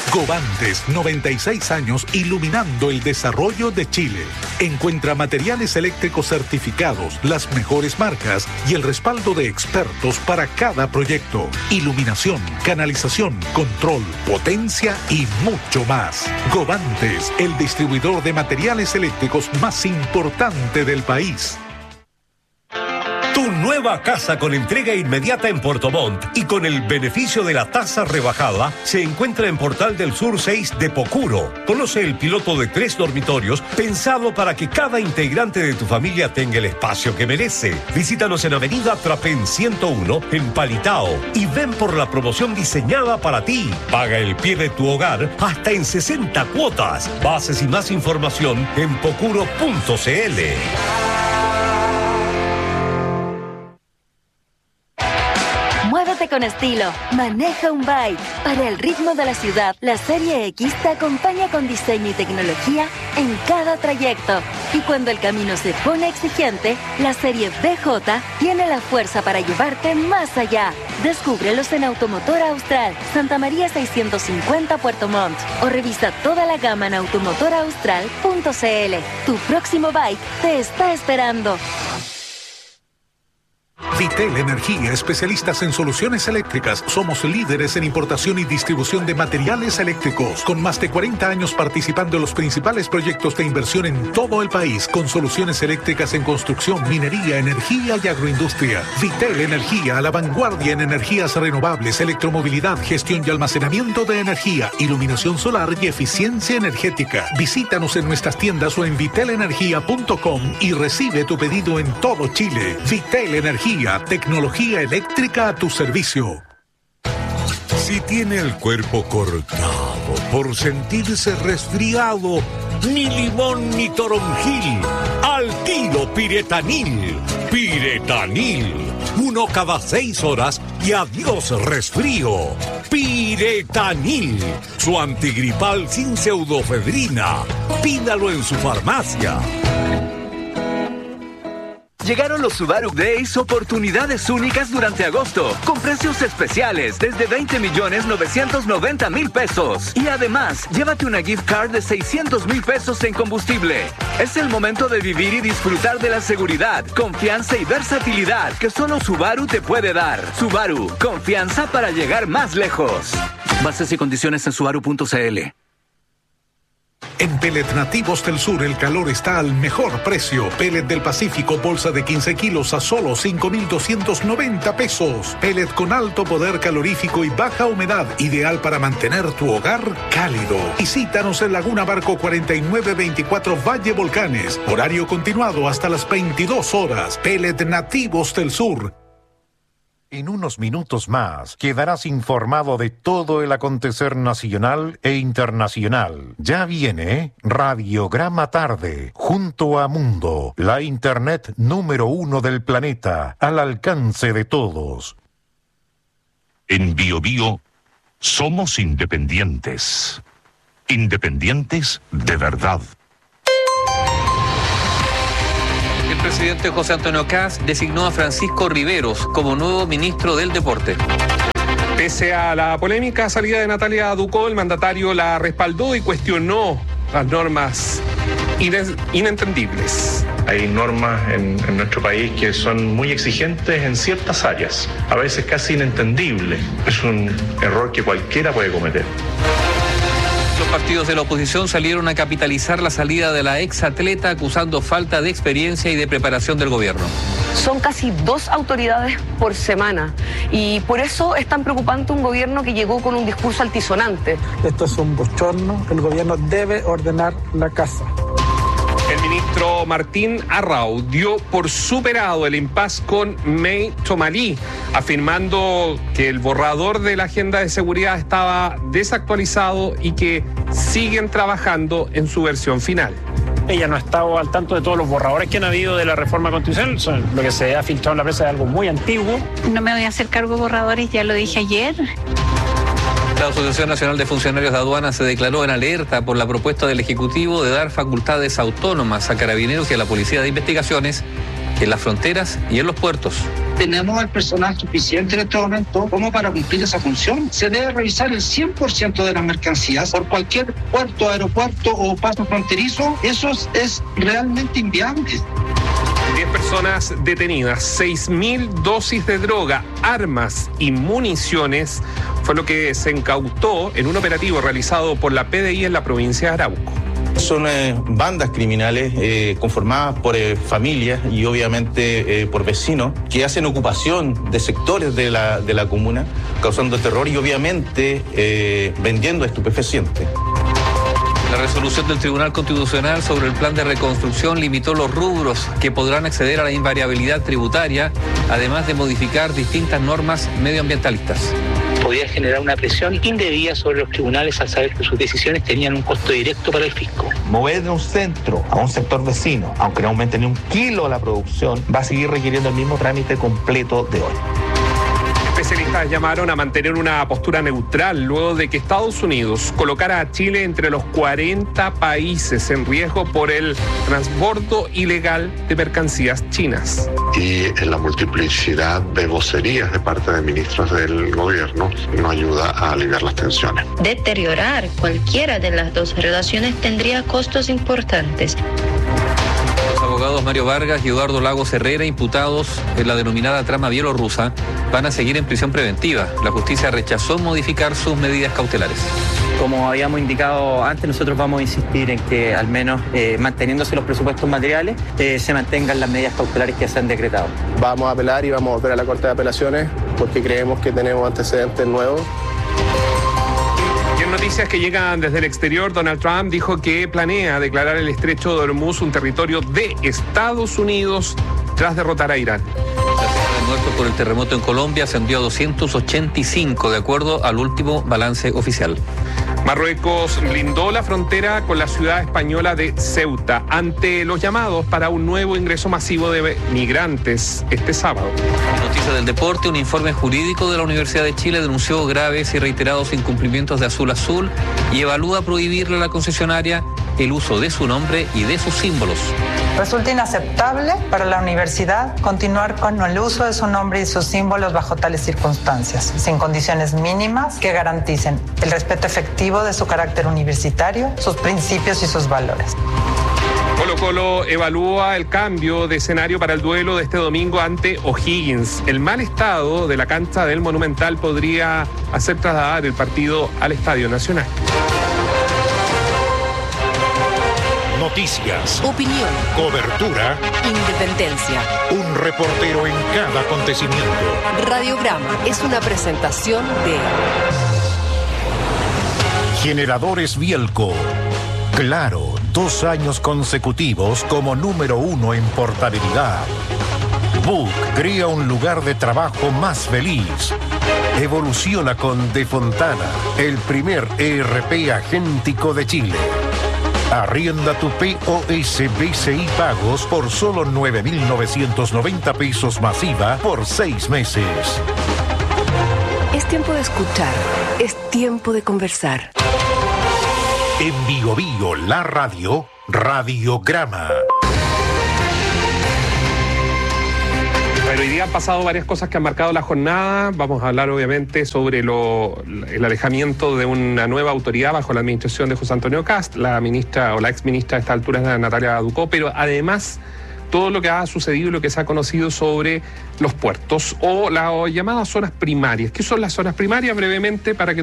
Govantes, 96 años iluminando el desarrollo de Chile. Encuentra materiales eléctricos certificados, las mejores marcas y el respaldo de expertos para cada proyecto. Iluminación, canalización, control, potencia y mucho más. Govantes, el distribuidor de materiales eléctricos más importante del país. Tu nueva casa con entrega inmediata en Puerto Montt y con el beneficio de la tasa rebajada se encuentra en Portal del Sur 6 de Pocuro. Conoce el piloto de 3 dormitorios pensado para que cada integrante de tu familia tenga el espacio que merece. Visítanos en Avenida Trapén 101 en Palitao y ven por la promoción diseñada para ti. Paga el pie de tu hogar hasta en 60 cuotas. Bases y más información en pocuro.cl. Muévete con estilo, maneja un bike. Para el ritmo de la ciudad, la Serie X te acompaña con diseño y tecnología en cada trayecto. Y cuando el camino se pone exigente, la Serie BJ tiene la fuerza para llevarte más allá. Descúbrelos en Automotor Austral, Santa María 650 Puerto Montt. O revisa toda la gama en automotoraustral.cl. Tu próximo bike te está esperando. Vitel Energía, especialistas en soluciones eléctricas. Somos líderes en importación y distribución de materiales eléctricos, con más de 40 años participando en los principales proyectos de inversión en todo el país, con soluciones eléctricas en construcción, minería, energía y agroindustria. Vitel Energía, a la vanguardia en energías renovables, electromovilidad, gestión y almacenamiento de energía, iluminación solar y eficiencia energética. Visítanos en nuestras tiendas o en vitelenergia.com y recibe tu pedido en todo Chile. Vitel Energía, tecnología eléctrica a tu servicio. Si tiene el cuerpo cortado por sentirse resfriado, ni limón ni toronjil, al tiro Piretanil. Piretanil, 1 cada 6 horas y adiós resfrío. Piretanil, su antigripal sin pseudofedrina. Pídalo en su farmacia. Llegaron los Subaru Days, oportunidades únicas durante agosto, con precios especiales desde 20,990,000 pesos. Y además, llévate una gift card de 600,000 pesos en combustible. Es el momento de vivir y disfrutar de la seguridad, confianza y versatilidad que solo Subaru te puede dar. Subaru, confianza para llegar más lejos. Bases y condiciones en subaru.cl. En Pellet Nativos del Sur el calor está al mejor precio. Pellet del Pacífico, bolsa de 15 kilos a solo 5,290 pesos. Pellet con alto poder calorífico y baja humedad, ideal para mantener tu hogar cálido. Visítanos en Laguna Barco 4924 Valle Volcanes. Horario continuado hasta las 22 horas. Pellet Nativos del Sur. En unos minutos más quedarás informado de todo el acontecer nacional e internacional. Ya viene Radiograma Tarde, junto a Mundo, la internet número 1 del planeta, al alcance de todos. En BioBio somos independientes. Independientes de verdad. El presidente José Antonio Kast designó a Francisco Riveros como nuevo ministro del Deporte. Pese a la polémica salida de Natalia Ducó, el mandatario la respaldó y cuestionó las normas inentendibles. Hay normas en nuestro país que son muy exigentes en ciertas áreas, a veces casi inentendibles. Es un error que cualquiera puede cometer. Los partidos de la oposición salieron a capitalizar la salida de la exatleta acusando falta de experiencia y de preparación del gobierno. Son casi 2 autoridades por semana y por eso es tan preocupante un gobierno que llegó con un discurso altisonante. Esto es un bochorno, el gobierno debe ordenar la casa. El ministro Martín Arrau dio por superado el impasse con May Tomalí, afirmando que el borrador de la agenda de seguridad estaba desactualizado y que siguen trabajando en su versión final. Ella no ha estado al tanto de todos los borradores que han habido de la reforma constitucional. Lo que se ha filtrado en la prensa es algo muy antiguo. No me voy a hacer cargo de borradores, ya lo dije ayer. La Asociación Nacional de Funcionarios de Aduanas se declaró en alerta por la propuesta del Ejecutivo de dar facultades autónomas a Carabineros y a la Policía de Investigaciones en las fronteras y en los puertos. Tenemos el personal suficiente en este momento como para cumplir esa función. Se debe revisar el 100% de las mercancías por cualquier puerto, aeropuerto o paso fronterizo. Eso es realmente inviable. 10 personas detenidas, 6.000 dosis de droga, armas y municiones fue lo que se incautó en un operativo realizado por la PDI en la provincia de Arauco. Son bandas criminales conformadas por familias y obviamente por vecinos que hacen ocupación de sectores de la comuna, causando terror y obviamente vendiendo estupefacientes. La resolución del Tribunal Constitucional sobre el plan de reconstrucción limitó los rubros que podrán acceder a la invariabilidad tributaria, además de modificar distintas normas medioambientalistas. Podía generar una presión indebida sobre los tribunales al saber que sus decisiones tenían un costo directo para el fisco. Mover de un centro a un sector vecino, aunque no aumente ni un kilo la producción, va a seguir requiriendo el mismo trámite completo de hoy. Especialistas llamaron a mantener una postura neutral luego de que Estados Unidos colocara a Chile entre los 40 países en riesgo por el transbordo ilegal de mercancías chinas. Y en la multiplicidad de vocerías de parte de ministros del gobierno no ayuda a aliviar las tensiones. Deteriorar cualquiera de las dos relaciones tendría costos importantes. Los abogados Mario Vargas y Eduardo Lagos Herrera, imputados en la denominada trama bielorrusa, van a seguir en prisión preventiva. La justicia rechazó modificar sus medidas cautelares. Como habíamos indicado antes, nosotros vamos a insistir en que al menos manteniéndose los presupuestos materiales, se mantengan las medidas cautelares que se han decretado. Vamos a apelar y vamos a volver a la Corte de Apelaciones porque creemos que tenemos antecedentes nuevos. Y en noticias que llegan desde el exterior, Donald Trump dijo que planea declarar el estrecho de Hormuz un territorio de Estados Unidos tras derrotar a Irán. La cifra de muertos por el terremoto en Colombia ascendió a 285, de acuerdo al último balance oficial. Marruecos blindó la frontera con la ciudad española de Ceuta ante los llamados para un nuevo ingreso masivo de migrantes este sábado. En noticias del deporte, un informe jurídico de la Universidad de Chile denunció graves y reiterados incumplimientos de Azul Azul y evalúa prohibirle a la concesionaria el uso de su nombre y de sus símbolos. Resulta inaceptable para la universidad continuar con el uso de su nombre y sus símbolos bajo tales circunstancias, sin condiciones mínimas que garanticen el respeto efectivo de su carácter universitario, sus principios y sus valores. Colo-Colo evalúa el cambio de escenario para el duelo de este domingo ante O'Higgins. El mal estado de la cancha del Monumental podría hacer trasladar el partido al Estadio Nacional. Noticias, opinión, cobertura, independencia. Un reportero en cada acontecimiento. Radiograma es una presentación de Generadores Bielco. Claro, 2 años consecutivos como número 1 en portabilidad. Book crea un lugar de trabajo más feliz. Evoluciona con De Fontana, el primer ERP agéntico de Chile. Arrienda tu POS BCI Pagos por solo 9.990 pesos masiva por 6 meses. Es tiempo de escuchar, es tiempo de conversar. En Bio Bio, la radio, Radiograma. Bueno, hoy día han pasado varias cosas que han marcado la jornada. Vamos a hablar obviamente sobre el alejamiento de una nueva autoridad bajo la administración de José Antonio Kast, la ministra o la exministra a esta altura es Natalia Ducó, pero además todo lo que ha sucedido y lo que se ha conocido sobre los puertos o las llamadas zonas primarias. ¿Qué son las zonas primarias? Brevemente, para que